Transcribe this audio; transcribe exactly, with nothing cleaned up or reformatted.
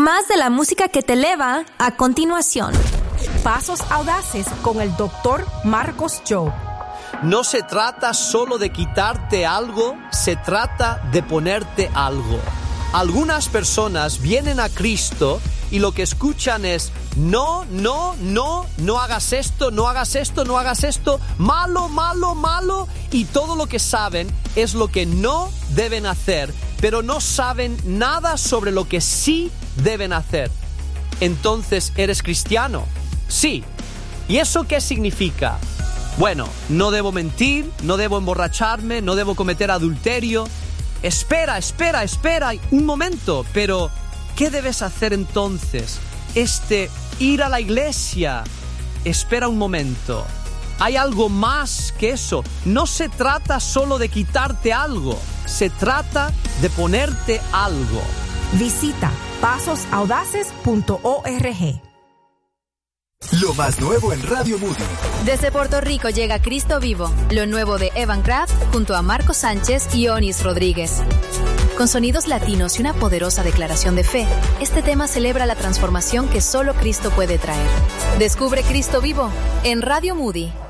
Más de la música que te eleva a continuación. Pasos Audaces con el doctor Marcos Job. No se trata solo de quitarte algo, se trata de ponerte algo. Algunas personas vienen a Cristo y lo que escuchan es: no, no, no, no hagas esto, no hagas esto, no hagas esto, malo, malo, malo, y todo lo que saben es lo que no deben hacer, pero no saben nada sobre lo que sí deben hacer. Entonces, ¿eres cristiano? Sí. ¿Y eso qué significa? Bueno, no debo mentir, no debo emborracharme, no debo cometer adulterio. Espera, espera, espera, un momento, pero ¿qué debes hacer entonces? Este, ir a la iglesia. Espera un momento. Hay algo más que eso. No se trata solo de quitarte algo, se trata de ponerte algo. Visita pasos audaces punto org. Lo más nuevo en Radio Moody. Desde Puerto Rico llega Cristo Vivo, lo nuevo de Evan Kraft junto a Marco Sánchez y Onis Rodríguez. Con sonidos latinos y una poderosa declaración de fe, este tema celebra la transformación que solo Cristo puede traer. Descubre Cristo Vivo en Radio Moody.